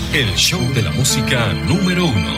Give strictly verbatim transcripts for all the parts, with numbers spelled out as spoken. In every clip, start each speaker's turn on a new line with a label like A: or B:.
A: el show de la música número uno.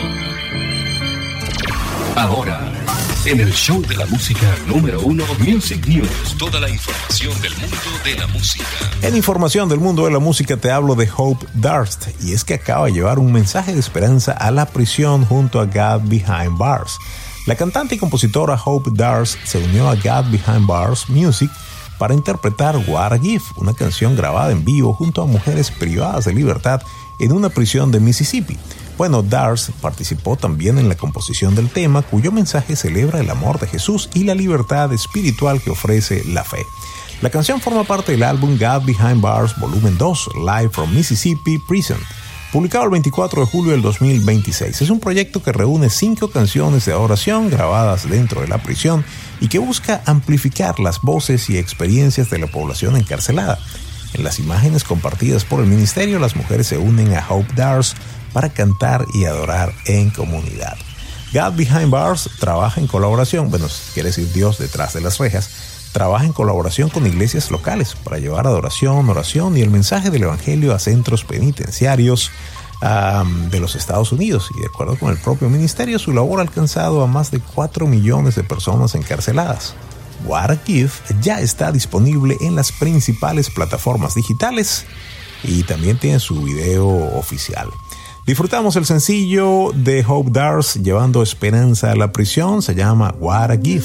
A: Ahora, en el show de la música número uno, Music News. Toda la información del mundo de la música.
B: En información del mundo de la música te hablo de Hope Darst, y es que acaba de llevar un mensaje de esperanza a la prisión junto a God Behind Bars. La cantante y compositora Hope Darst se unió a God Behind Bars Music para interpretar What a Gift, una canción grabada en vivo junto a mujeres privadas de libertad en una prisión de Mississippi. Bueno, Darst participó también en la composición del tema, cuyo mensaje celebra el amor de Jesús y la libertad espiritual que ofrece la fe. La canción forma parte del álbum God Behind Bars Volumen dos, Live from Mississippi Prison, publicado el veinticuatro de julio del dos mil veintiséis. Es un proyecto que reúne cinco canciones de adoración grabadas dentro de la prisión y que busca amplificar las voces y experiencias de la población encarcelada. En las imágenes compartidas por el ministerio, las mujeres se unen a Hope Darst para cantar y adorar en comunidad. God Behind Bars trabaja en colaboración, bueno, quiere decir Dios detrás de las rejas, trabaja en colaboración con iglesias locales para llevar adoración, oración y el mensaje del evangelio a centros penitenciarios um, de los Estados Unidos. Y de acuerdo con el propio ministerio, su labor ha alcanzado a más de cuatro millones de personas encarceladas. What a Gift ya está disponible en las principales plataformas digitales y también tiene su video oficial. Disfrutamos el sencillo de Hope Darst llevando esperanza a la prisión, se llama What a Gift.